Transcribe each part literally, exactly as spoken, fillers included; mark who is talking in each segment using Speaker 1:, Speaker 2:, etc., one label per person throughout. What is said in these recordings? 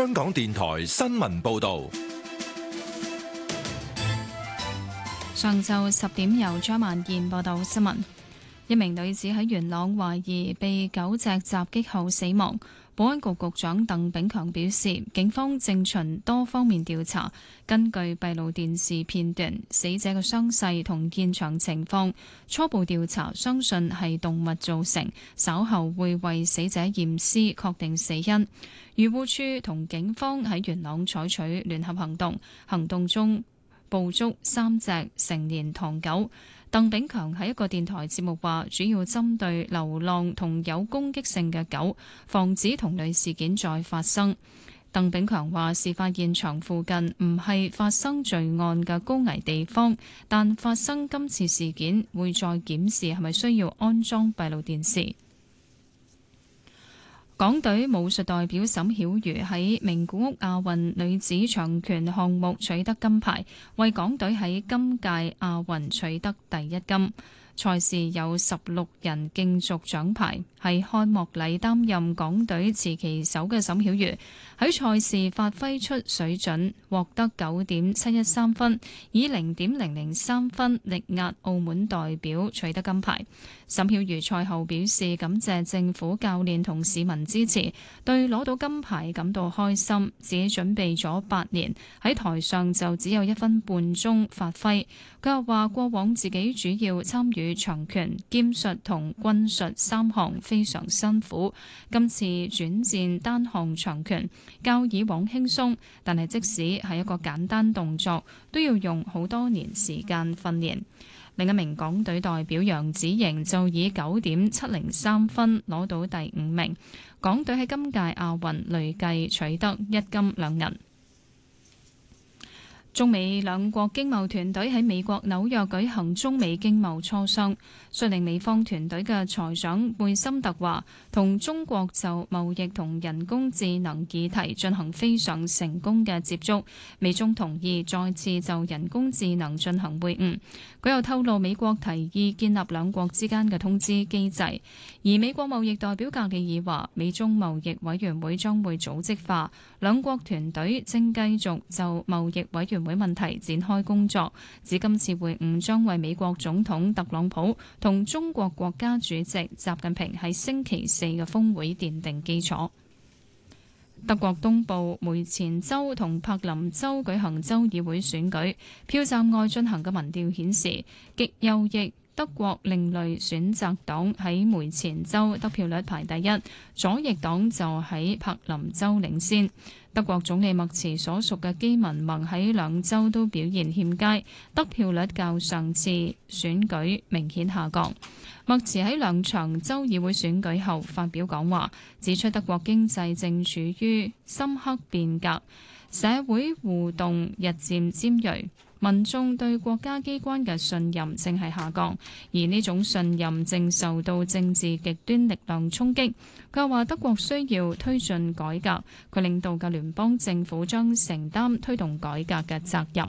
Speaker 1: 香港電台新聞報道。
Speaker 2: 上晝十點由張萬燕報道新聞。一名女子喺元朗懷疑被狗隻襲擊後死亡。保安局局長鄧炳強表示，警方正循多方面調查，根據閉路電視片段、死者嘅傷勢同現場情況，初步調查相信係動物造成，稍後會為死者驗屍，確定死因。漁護署同警方喺元朗採取聯合行動，行動中捕捉三隻成年唐狗。鄧炳強喺一個電台節目話，主要針對流浪同有攻擊性嘅狗，防止同類事件再發生。鄧炳強話，事發現場附近唔係發生罪案嘅高危地方，但發生今次事件會再檢視係咪需要安裝閉路電視。港隊武術代表沈曉瑜喺名古屋亞運女子長拳項目取得金牌，為港隊喺今屆亞運取得第一金。賽事有十六人競逐獎牌，係開幕禮擔任港隊持旗手嘅沈曉瑜喺賽事發揮出水準，獲得九點七一三分，以零點零零三分力壓澳門代表取得金牌。沈曉瑜賽後表示感謝政府、教練同市民支持，對攞到金牌感到開心。自己準備咗八年，喺台上就只有一分半鐘發揮。佢又話過往自己主要參與長拳、劍術同軍術三項非常辛苦，今次轉戰單項長拳，較以往輕鬆，但係即使係一個簡單動作，都要用好多年時間訓練。另一名港隊代表楊子瑩就以九點七零三分攞到第五名，港隊喺今屆亞運累計取得一金兩銀。中美兩國經貿團隊喺美國紐約舉行中美經貿磋商，率領美方團隊嘅財長貝森特話，同中國就貿易同人工智能議題進行非常成功嘅接觸，美中同意再次就人工智能進行會晤。佢又透露美國提議建立兩國之間嘅通知機制，而美國貿易代表格里爾話，美中貿易委員會將會組織化，兩國團隊正繼續就貿易委員會問題展開工作，指今次會晤將為美國總統特朗普同中國國家主席習近平喺星期四嘅峰會奠定基礎。德國東部梅前州同柏林州舉行州議會選舉，票站外進行嘅民調顯示，極右翼德國另類選擇黨喺梅前州得票率排第一，左翼黨就喺柏林州領先。德國總理默茨所屬嘅基民盟喺兩州都表現欠佳，得票率較上次選舉明顯下降。默茨喺兩場州議會選舉後發表講話，指出德國經濟正處於深刻變革，社會互動日漸尖銳，民眾對國家機關嘅信任正係下降，而呢種信任正受到政治極端力量衝擊。佢話德國需要推進改革，佢領導嘅聯邦政府將承擔推動改革嘅責任。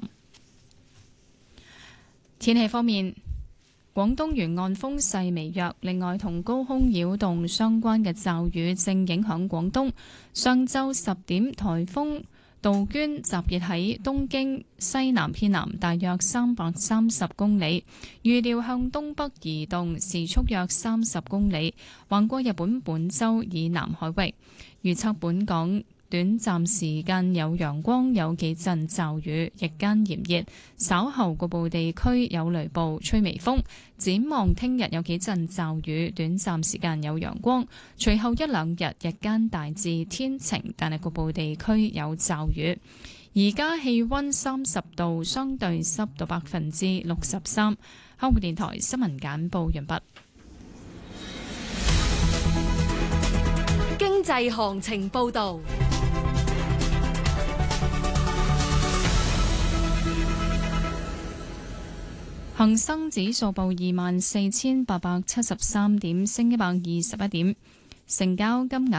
Speaker 2: 天氣方面，廣東沿岸風勢微弱，另外同高空擾動相關嘅驟雨正影響廣東。上晝十點，颱風杜鵑集結喺東經西南偏南大約三百三十公里，預料向東北移動，時速約三十公里，橫過日本本州以南海域。預測本港短暫時間有陽光，有幾陣驟雨，日間炎熱，稍後局部地區有雷暴，吹微風。展望聽日有幾陣驟雨，短暫時間有陽光，隨後一兩日日間大致天晴，但係局部地區有驟雨。而家氣溫三十度，相對濕度百分之六十三。香港電台新聞簡報完畢。
Speaker 3: 經濟行情報道。
Speaker 2: 恒生指數報二萬四千八百七十三點，升一百二十一點，成交金額